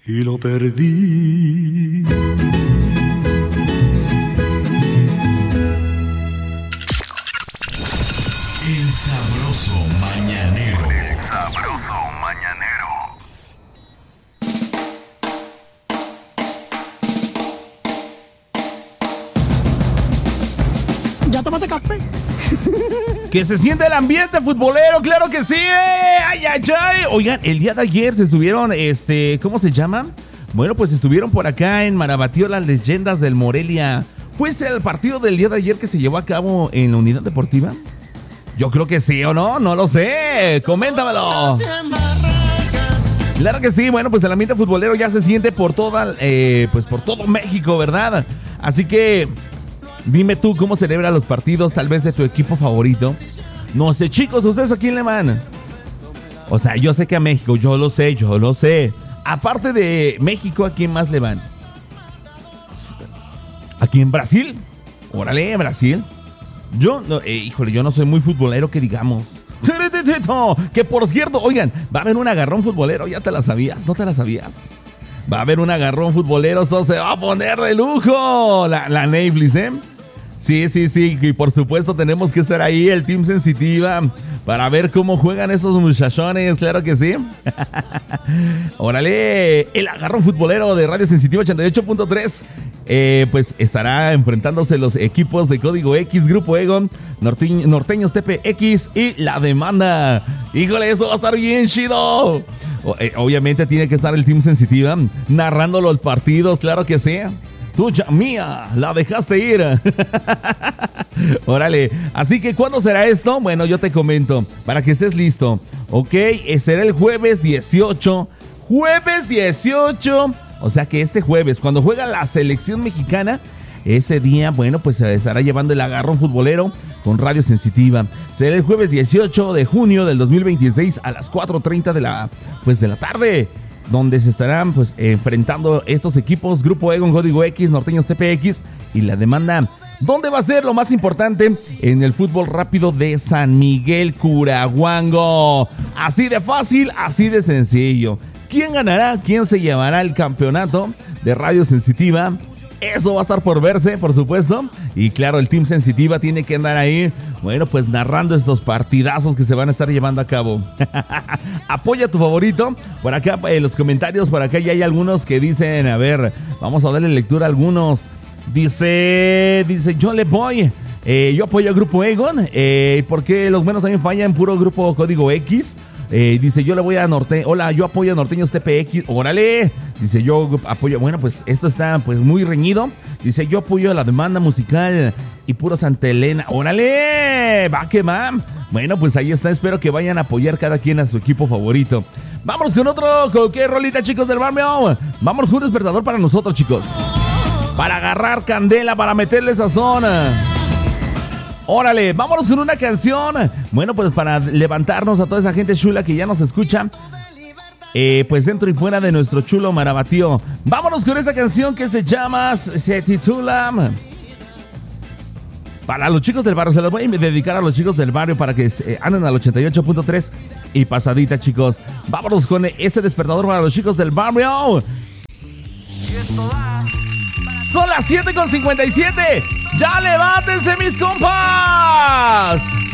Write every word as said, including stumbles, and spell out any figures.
y lo perdí. El sabroso mañanero. El sabroso mañanero. ¿Ya tomaste café? Que se siente el ambiente futbolero, claro que sí. Ay, ay, ay. Oigan, el día de ayer se estuvieron, este, ¿cómo se llama? Bueno, pues estuvieron por acá en Marabatío las leyendas del Morelia. ¿Fuiste al partido del día de ayer que se llevó a cabo en la Unidad Deportiva? Yo creo que sí o no, no lo sé. Coméntamelo. Claro que sí, bueno, pues el ambiente futbolero ya se siente por toda, eh, pues por todo México, ¿verdad? Así que dime tú cómo celebra los partidos, tal vez de tu equipo favorito. No sé, chicos, ¿ustedes a quién le van? O sea, yo sé que a México, yo lo sé, yo lo sé. Aparte de México, ¿a quién más le van? ¿Aquí en Brasil? Órale, Brasil. Yo, no, eh, híjole, yo no soy muy futbolero que digamos. Que por cierto, oigan, va a haber un agarrón futbolero, ¿ya te la sabías? ¿No te la sabías? Va a haber un agarrón futbolero, eso se va a poner de lujo. La, la Netflix, ¿eh? Sí, sí, sí, y por supuesto tenemos que estar ahí, el Team Sensitiva, para ver cómo juegan esos muchachones, claro que sí. Órale, el agarrón futbolero de Radio Sensitiva ochenta y ocho punto tres. Eh, pues estará enfrentándose los equipos de Código X, Grupo Egon, Norte- Norteños T P X y La Demanda. Híjole, eso va a estar bien chido. O, eh, obviamente tiene que estar el Team Sensitiva narrando los partidos, claro que sí. Tuya mía, la dejaste ir. Órale, así que ¿cuándo será esto? Bueno, yo te comento, para que estés listo. Ok, será el jueves dieciocho. Jueves dieciocho. O sea que este jueves, cuando juega la selección mexicana, ese día, bueno, pues se estará llevando el agarrón futbolero con Radio Sensitiva. Será el jueves dieciocho de junio del dos mil veintiséis a las cuatro treinta de la, pues de la tarde, donde se estarán pues enfrentando estos equipos, Grupo Egon, Código X, Norteños T P X y La Demanda. ¿Dónde va a ser lo más importante? En el fútbol rápido de San Miguel Curahuango. Así de fácil, así de sencillo. ¿Quién ganará? ¿Quién se llevará el campeonato de Radio Sensitiva? Eso va a estar por verse, por supuesto. Y claro, el Team Sensitiva tiene que andar ahí, bueno, pues narrando estos partidazos que se van a estar llevando a cabo. Apoya a tu favorito. Por acá, en los comentarios, por acá ya hay algunos que dicen, a ver, vamos a darle lectura a algunos. Dice, dice, yo le voy. Eh, yo apoyo al Grupo Egon. Eh, porque los menos también fallan, puro Grupo Código X. Eh, dice, yo le voy a Norte... Hola, yo apoyo a Norteños T P X. ¡Órale! Dice, yo apoyo... Bueno, pues esto está pues muy reñido. Dice, yo apoyo a La Demanda Musical y puro Santa Elena. ¡Órale! ¡Va que va! Bueno, pues ahí está. Espero que vayan a apoyar cada quien a su equipo favorito. Vámonos con otro... ¿Con qué rolita, chicos del barrio? Vámonos con un despertador para nosotros, chicos. Para agarrar candela, para meterle esa zona. Órale, vámonos con una canción. Bueno, pues para levantarnos a toda esa gente chula que ya nos escucha, eh, pues dentro y fuera de nuestro chulo Marabatío. Vámonos con esa canción que se llama, se titula... Para los chicos del barrio, se los voy a dedicar a los chicos del barrio para que eh, anden al ochenta y ocho punto tres y pasadita, chicos. Vámonos con este despertador para los chicos del barrio. Son las siete con cincuenta y siete. ¡Ya levántense, mis compas!